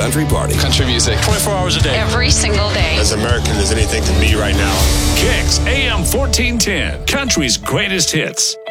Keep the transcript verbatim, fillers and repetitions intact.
country party. Country music. twenty-four hours a day. Every single day. As American as anything can be right now. Kicks A M fourteen ten. Country's greatest hits.